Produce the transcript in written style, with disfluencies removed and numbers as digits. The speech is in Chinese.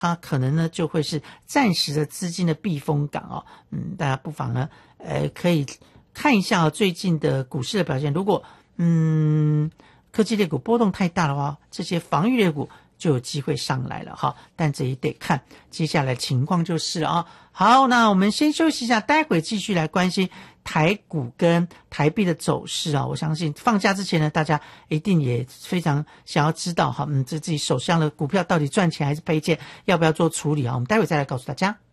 它可能呢就会是暂时的资金的避风港哦。大家不妨呢可以看一下最近的股市的表现。如果科技类股波动太大的话，这些防御类股就有机会上来了哈，但这也得看接下来情况就是了啊。好，那我们先休息一下，待会继续来关心台股跟台币的走势啊。我相信放假之前呢，大家一定也非常想要知道哈，这自己手上的股票到底赚钱还是赔钱，要不要做处理啊？我们待会再来告诉大家。